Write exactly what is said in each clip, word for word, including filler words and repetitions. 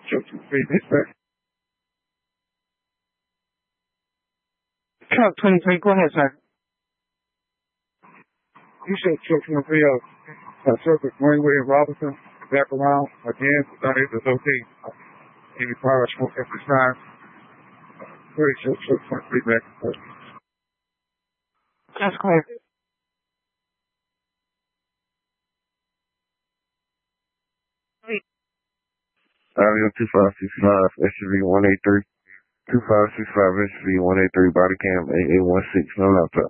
Truck two three, dispatch. Truck twenty-three, go ahead, sir. You said truck twenty-three, uh, uh, Circuit Greenway and Robinson, back around, again, not able to locate any power smoke at this time. Pretty sure truck twenty-three back and forth. That's clear. Audio two five six five, S U V one eight three. two five six five, S U V one eight three, body cam eight eight one six, no laptop.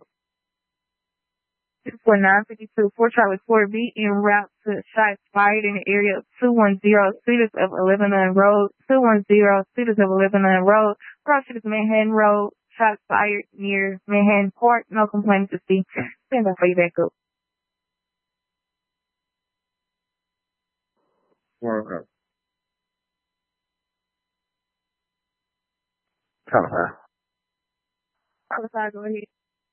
For nine fifty-two, four Charlie four B en route to shots fired in the area of two ten Cedars of Lebanon Road, two ten Cedars of Lebanon Road, cross street Manhattan Road, shots fired near Manhattan Park, no complaints to see. Stand by for you back up. Well, California. California, go ahead.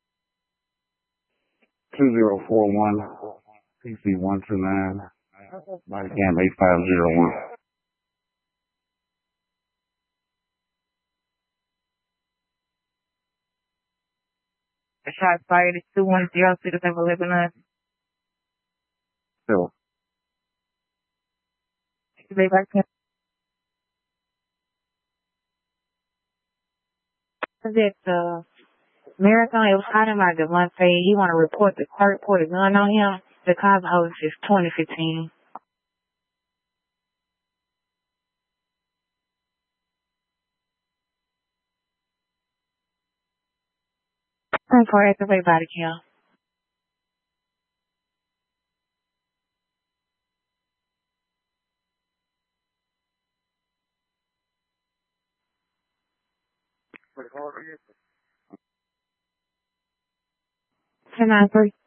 two zero four one, P C one two nine, body cam eight five zero one. The shots fired at two ten Cedars of Lebanon. Still. They back up. That uh, Marathon, it was hiding by Devontae. You want to report the court put a gun on him? The cause of is twenty fifteen. Time for activate body cam. ten nine three.